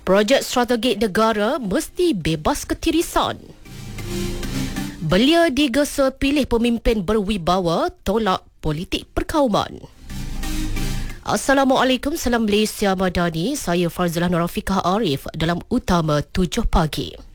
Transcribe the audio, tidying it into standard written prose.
Projek strategi negara mesti bebas ketirisan. Belia digesa pilih pemimpin berwibawa, tolak politik perkauman. Assalamualaikum, salam Malaysia Madani. Saya Farzalah Nurafiqah Arif dalam Utama 7 Pagi.